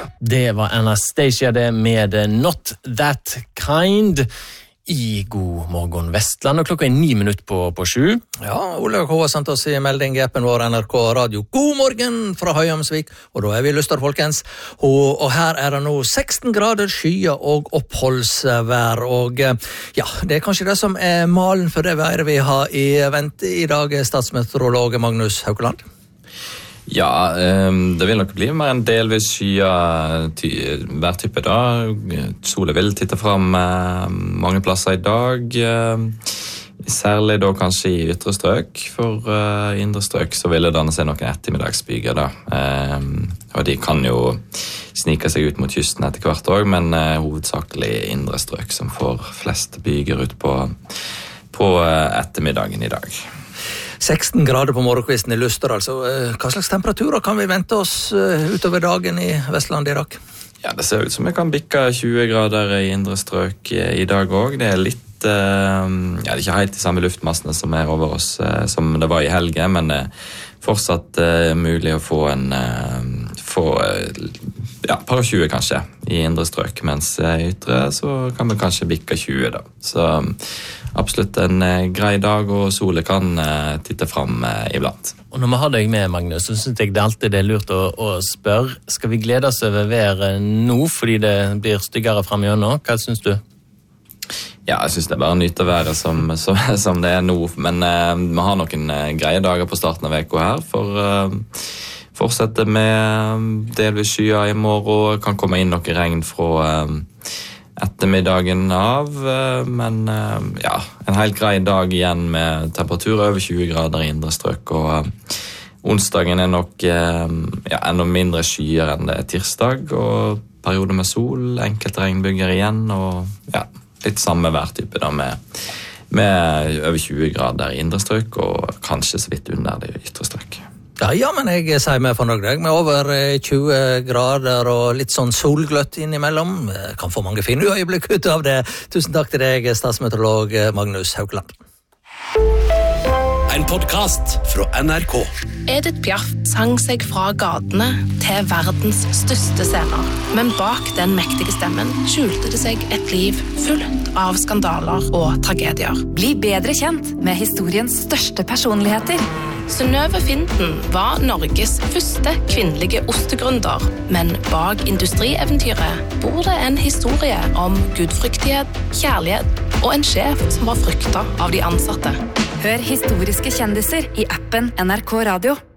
Det var Anastacia det med Not That Kind I God morgen Vestland, og klokka 9 minutter på 7. Ja, Olaug H. har sendt oss I melding I appen vår NRK Radio. God morgen fra Høyhamsvik, og da vi I Lystad, folkens. Og her det nå 16 grader, skyer og oppholdsvær, og ja, det kanskje det som malen for det været vi har I vente I dag, statsmeteorolog Magnus Haukeland. Ja, det vil nok bli mer en delvis skya værtype da. Solen vil titte fram mange plasser I dag, særlig da kanskje I ytre strøk. For indre strøk så vil det danne seg noen ettermiddagsbyger da. Og de kan jo snike seg ut mot kysten etter hvert også, men hovedsakelig indre strøk som får flest byger ut på ettermiddagen I dag. 16 grader på morgenkvisten I Lystad, altså. Hva slags temperaturer kan vi vente oss utover dagen I Vestland I dag? Ja, det ser ut som vi kan bikke 20 grader I indre strøk I dag også. Det litt, ja, det ikke helt de samme luftmassene som over oss som det var I helgen, men fortsatt mulig å få ja, par 20 kanskje I indre strøk, mens ytre så kan vi kanskje bikke 20 da. Så absolutt en grei dag, og solen kan titte fram iblant. Og når vi har deg med, Magnus, så synes jeg det alltid lurt å spørre, skal vi glede oss over været nå, fordi det blir styggere frem igjennom? Hva synes du? Ja, jeg synes det bare nyte været som det nå, men vi har noen greie dager på starten av veka her, for fortsette med delvis skyer I morgen, kan komme inn noe regn fra ettermiddagen av, men ja, en helt grei dag igjen med temperatur over 20 grader I indre strøk, og onsdagen nok ja, enda mindre skyer enn det tirsdag, og perioder med sol, enkelte regnbyger igjen, og ja, litt samme værtype da med over 20 grader I indre strøk, og kanskje så vidt under det ytre strøk. Ja, men jeg sier meg fornøyd med over 20 grader og litt sånn solgløtt innimellom. Kan få mange fine øyeblikk ut av det. Tusen takk til deg, statsmeteorolog Magnus Haukeland. En podcast fra NRK. Edith Piaf sang seg fra gatene til verdens største scener. Men bak den mektige stemmen skjulte det seg et liv fullt av skandaler og tragedier. Bli bedre kjent med historiens største personligheter. Synnøve Finden var Norges første kvinnelige ostegründer, men bak industrieventyret bor det en historie om gudfryktighet, kjærlighet og en sjef som var fryktet av de ansatte. Hør historiske kjendiser I appen NRK Radio.